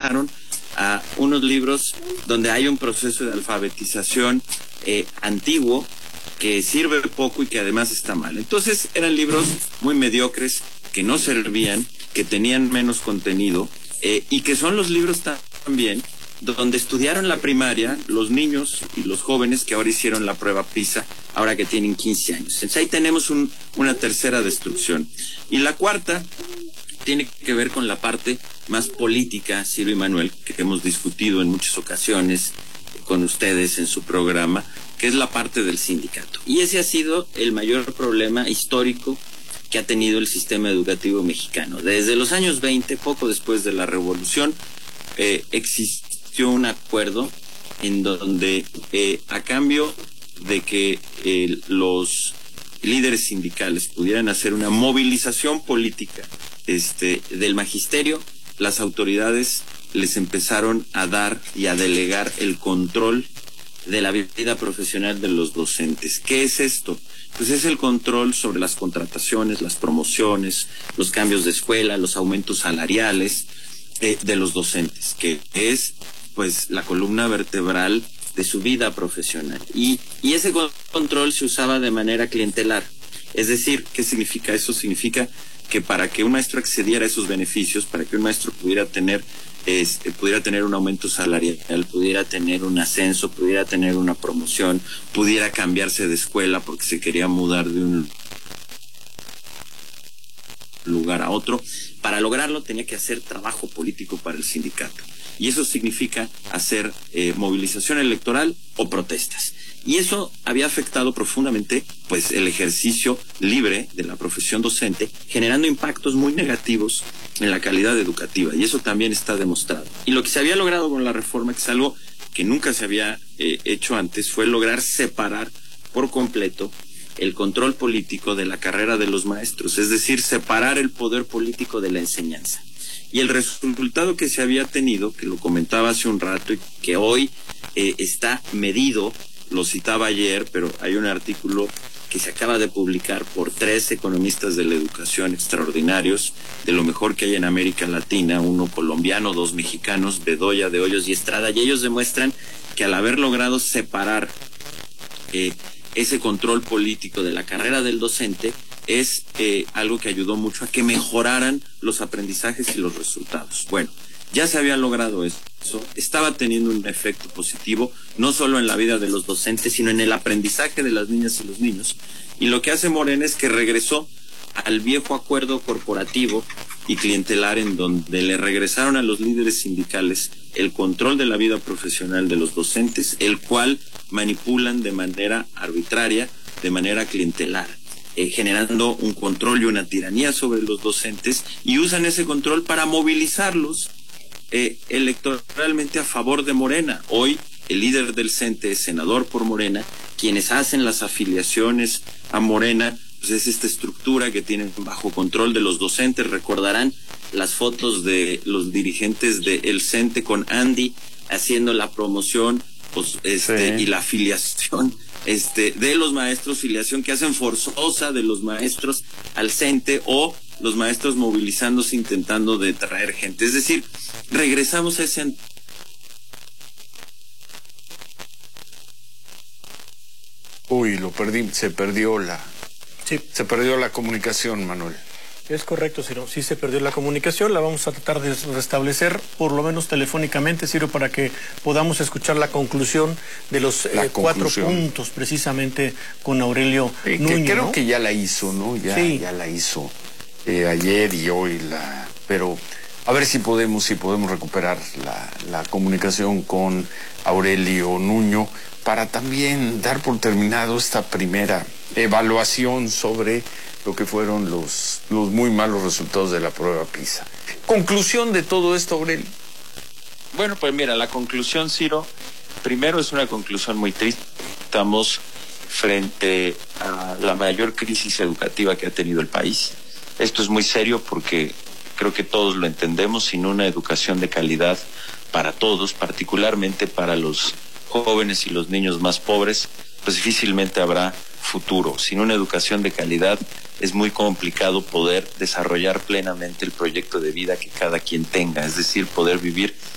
pasaron a unos libros donde hay un proceso de alfabetización antiguo que sirve poco y que además está mal. Entonces eran libros muy mediocres, que no servían, que tenían menos contenido, y que son los libros también donde estudiaron la primaria los niños y los jóvenes que ahora hicieron la prueba PISA, ahora que tienen 15 años. Entonces ahí tenemos una tercera destrucción. Y la cuarta tiene que ver con la parte más política, Ciro y Manuel, que hemos discutido en muchas ocasiones con ustedes en su programa, que es la parte del sindicato. Y ese ha sido el mayor problema histórico que ha tenido el sistema educativo mexicano. Desde los años 20, poco después de la Revolución, existió un acuerdo en donde, a cambio de que los líderes sindicales pudieran hacer una movilización política del magisterio, las autoridades les empezaron a dar y a delegar el control de la vida profesional de los docentes. ¿Qué es esto? Pues es el control sobre las contrataciones, las promociones, los cambios de escuela, los aumentos salariales de los docentes, que es pues la columna vertebral de su vida profesional. Y ese control se usaba de manera clientelar. Es decir, ¿qué significa eso? Significa que para que un maestro accediera a esos beneficios, para que un maestro pudiera tener un aumento salarial, pudiera tener un ascenso, pudiera tener una promoción, pudiera cambiarse de escuela porque se quería mudar de un lugar a otro, para lograrlo tenía que hacer trabajo político para el sindicato. Y eso significa hacer movilización electoral o protestas. Y eso había afectado profundamente pues el ejercicio libre de la profesión docente, generando impactos muy negativos en la calidad educativa, y eso también está demostrado. Y lo que se había logrado con la reforma, que es algo que nunca se había hecho antes, fue lograr separar por completo el control político de la carrera de los maestros, es decir, separar el poder político de la enseñanza. Y el resultado que se había tenido, que lo comentaba hace un rato y que hoy está medido, lo citaba ayer, pero hay un artículo que se acaba de publicar por 3 economistas de la educación extraordinarios, de lo mejor que hay en América Latina, uno colombiano, 2 mexicanos, Bedoya, de Hoyos y Estrada, y ellos demuestran que al haber logrado separar ese control político de la carrera del docente, es algo que ayudó mucho a que mejoraran los aprendizajes y los resultados. Bueno, ya se había logrado eso, estaba teniendo un efecto positivo, no solo en la vida de los docentes, sino en el aprendizaje de las niñas y los niños. Y lo que hace Morena es que regresó al viejo acuerdo corporativo y clientelar, en donde le regresaron a los líderes sindicales el control de la vida profesional de los docentes, el cual manipulan de manera arbitraria, de manera clientelar, generando un control y una tiranía sobre los docentes, y usan ese control para movilizarlos electoralmente a favor de Morena. Hoy el líder del CENTE es senador por Morena. Quienes hacen las afiliaciones a Morena, pues es esta estructura que tienen bajo control de los docentes. Recordarán las fotos de los dirigentes del CENTE con Andy haciendo la promoción pues, sí, y la afiliación de los maestros, filiación que hacen forzosa de los maestros al CENTE, o los maestros movilizándose intentando de traer gente. Es decir, regresamos a ese... Uy, lo perdí, se perdió la comunicación, Manuel. Es correcto, Ciro. Sí se perdió la comunicación, la vamos a tratar de restablecer, por lo menos telefónicamente, Ciro, para que podamos escuchar la conclusión de los 4 puntos, precisamente con Aurelio Nuño. Que creo, ¿no? que ya la hizo, ¿no? Ya la hizo ayer y hoy, pero a ver si podemos recuperar la comunicación con Aurelio Nuño, para también dar por terminado esta primera evaluación sobre lo que fueron los muy malos resultados de la prueba PISA. Conclusión de todo esto, Aurelio. Bueno, pues mira, la conclusión, Ciro, primero es una conclusión muy triste. Estamos frente a la mayor crisis educativa que ha tenido el país. Esto es muy serio porque creo que todos lo entendemos. Sin una educación de calidad para todos, particularmente para los jóvenes y los niños más pobres, pues difícilmente habrá futuro. Sin una educación de calidad es muy complicado poder desarrollar plenamente el proyecto de vida que cada quien tenga, es decir, poder vivir